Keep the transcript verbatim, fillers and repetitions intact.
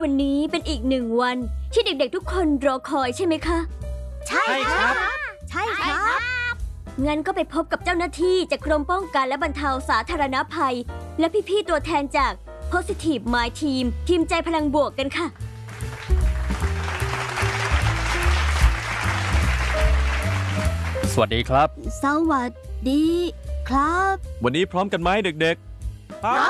วันนี้เป็นอีกหนึ่งวันที่เด็กๆทุกคนรอคอยใช่ไหมคะใช่ครับใช่ครับงั้นก็ไปพบกับเจ้าหน้าที่จากกรมป้องกันและบรรเทาสาธารณภัย และพี่ๆตัวแทนจาก Positive Mind Team ทีมใจพลังบวกกันค่ะสวัสดีครับสวัสดีครับวันนี้พร้อมกันไหมเด็กๆพร้อ